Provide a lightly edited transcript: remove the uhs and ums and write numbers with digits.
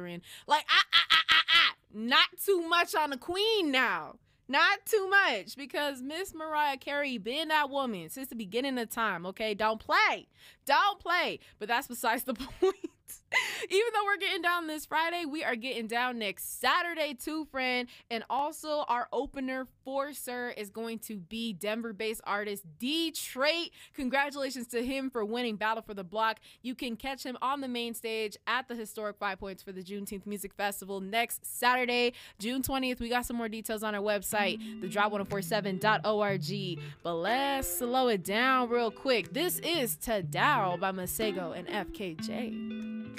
featuring. Like, not too much on the queen now. Not too much, because Miss Mariah Carey been that woman since the beginning of time, okay? Don't play. Don't play. But that's besides the point. Even though we're getting down this Friday, we are getting down next Saturday too, friend. And also our opener for Sir is going to be Denver-based artist D-Trait. Congratulations to him for winning Battle for the Block. You can catch him on the main stage at the historic 5 Points for the Juneteenth Music Festival next Saturday, June 20th. We got some more details on our website, thedrop1047.org. But let's slow it down real quick. This is Tadao by Masego and FKJ.